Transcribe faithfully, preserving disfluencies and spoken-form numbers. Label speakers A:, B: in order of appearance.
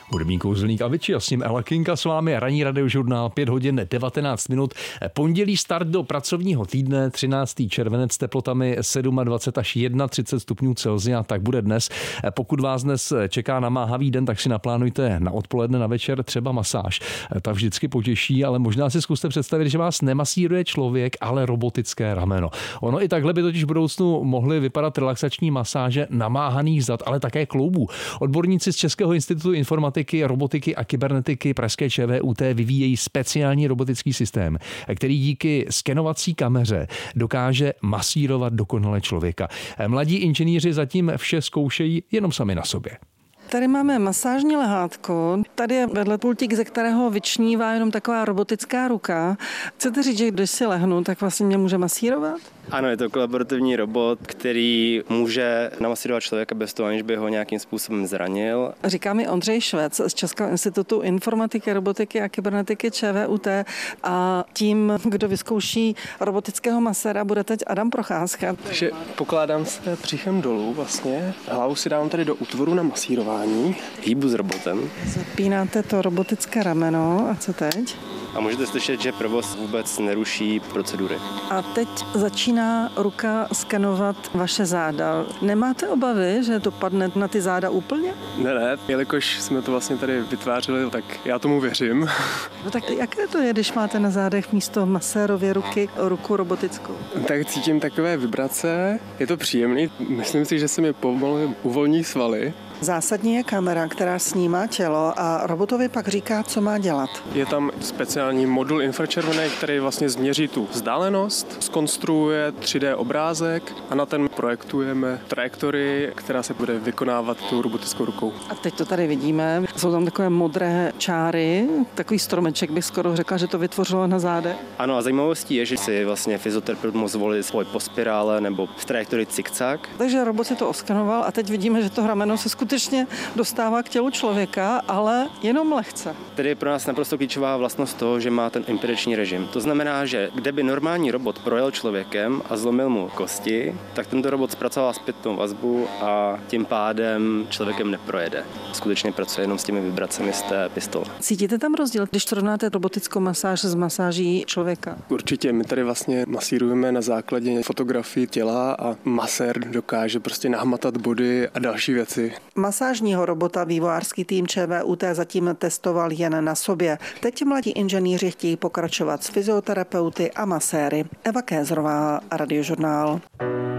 A: Hudební kouzelník Avicii a s ním Ella Kinga s vámi. Ranní radiožurnál, pět hodin devatenáct minut. Pondělí start do pracovního týdne, třináctý červenec, teplotami dvacet sedm až třicet jedna stupňů Celsia, tak bude dnes. Pokud vás dnes čeká namáhavý den, tak si naplánujte na odpoledne, na večer třeba masáž. Ta vždycky potěší, ale možná si zkuste představit, že vás nemasíruje člověk, ale robotické rameno. Ono i takhle by totiž v budoucnu mohly vypadat relaxační masáže namáhaných zad, ale také kloubů. Odborníci z Českého institutu informatiky, robotiky a kybernetiky pražské ČVUT vyvíjejí speciální robotický systém, který díky skenovací kameře dokáže masírovat dokonale člověka. Mladí inženýři zatím vše zkoušejí jenom sami na sobě.
B: Tady máme masážní lehátko, tady je vedle pultík, ze kterého vyčnívá jenom taková robotická ruka. Chcete říct, že když si lehnu, tak vlastně mě může masírovat?
C: Ano, je to kolaborativní robot, který může namasírovat člověka bez toho, aniž by ho nějakým způsobem zranil.
B: Říká mi Ondřej Švec z Českého institutu informatiky, robotiky a kybernetiky ČVUT a tím, kdo vyzkouší robotického maséra, bude teď Adam Procházka.
D: Takže pokládám se břichem dolů vlastně, hlavu si dám tady do útvoru na masírování.
C: Hýbu s robotem.
B: Zapínáte to robotické rameno a co teď?
C: A můžete slyšet, že provoz vůbec neruší procedury.
B: A teď začíná ruka skenovat vaše záda. Nemáte obavy, že to padne na ty záda úplně?
D: Ne, ne, jelikož jsme to vlastně tady vytvářeli, tak já tomu věřím.
B: No tak jaké to je, když máte na zádech místo masérově ruky ruku robotickou?
D: Tak cítím takové vibrace, je to příjemný, myslím si, že se mi pomalu uvolní svaly.
B: Zásadní je kamera, která snímá tělo a robotovi pak říká, co má dělat.
D: Je tam speciální modul infračervený, který vlastně změří tu vzdálenost, zkonstruuje tři dé obrázek a na ten projektujeme trajektorii, která se bude vykonávat tou robotickou rukou.
B: A teď to tady vidíme, jsou tam takové modré čáry, takový stromeček bych skoro řekla, že to vytvořilo na zádech.
C: Ano, a zajímavostí je, že si vlastně fyzioterapeut mohl zvolit spoj po spirále nebo v trajektorii zigzag.
B: Takže robot si to oskenoval a teď vidíme, že to rameno se skutečně dostává k tělu člověka, ale jenom lehce.
C: Tedy je pro nás naprosto klíčová vlastnost toho, že má ten impediční režim. To znamená, že kde by normální robot projel člověkem a zlomil mu kosti, tak tento robot zpracovává zpětnou vazbu a tím pádem člověkem neprojede. Skutečně pracuje jenom s těmi vibracemi z té pistole.
B: Cítíte tam rozdíl, když srovnáte robotickou masáž s masáží člověka?
D: Určitě, my tady vlastně masírujeme na základě fotografii těla a masér dokáže prostě nahmatat body a další věci.
B: Masážního robota vývojářský tým ČVUT zatím testoval jen na sobě. Teď mladí inženýři chtějí pokračovat s fyzioterapeuty a maséry. Eva Kézrová, Radiožurnál.